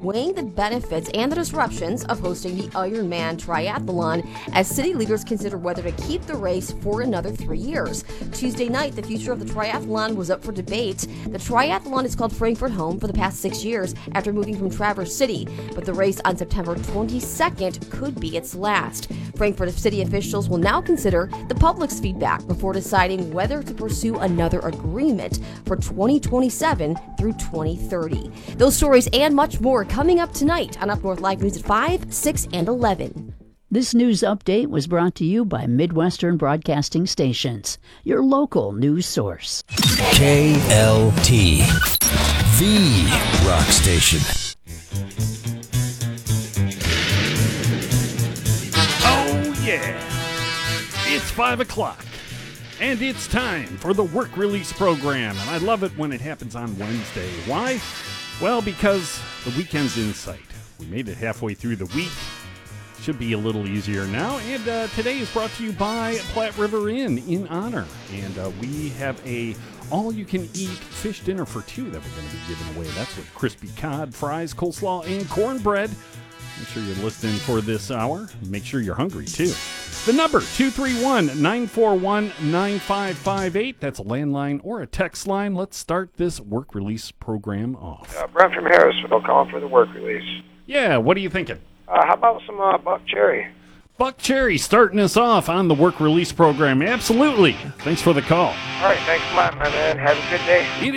weighing the benefits and the disruptions of hosting the Ironman Triathlon as city leaders consider whether to keep the race for another 3 years. Tuesday night, the future of the triathlon was up for debate. The triathlon is called Frankfurt home for the past 6 years after moving from Traverse City, but the race on September 22nd could be its last. Frankfurt city officials will now consider the public's feedback before deciding whether to pursue another agreement for 2027 through 2030. Those stories and much more coming up tonight on Up North Live News at 5, 6, and 11. This news update was brought to you by Midwestern Broadcasting Stations, your local news source. KLT, the rock station. Oh, yeah. It's 5 o'clock, and it's time for the work release program. And I love it when it happens on Wednesday. Why? Well, because the weekend's in sight. We made it halfway through the week. Should be a little easier now. And today is brought to you by Platte River Inn in honor. And we have a all-you-can-eat fish dinner for two that we're going to be giving away. That's with crispy cod, fries, coleslaw, and cornbread. Make sure you're listening for this hour. Make sure you're hungry, too. The number, 231-941-9558. That's a landline or a text line. Let's start this work release program off. Brent from Harrisville calling for the work release. Yeah, what are you thinking? How about some buck cherry? Buck Cherry starting us off on the work release program. Absolutely. Thanks for the call. All right, thanks a lot, my man. Have a good day. It